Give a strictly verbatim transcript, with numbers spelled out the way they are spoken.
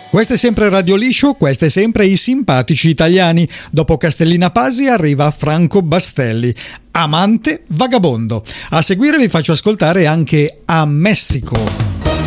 Questo è sempre Radio Liscio, questo è sempre I Simpatici Italiani. Dopo Castellina Pasi arriva Franco Bastelli, Amante Vagabondo. A seguire vi faccio ascoltare anche A Messico.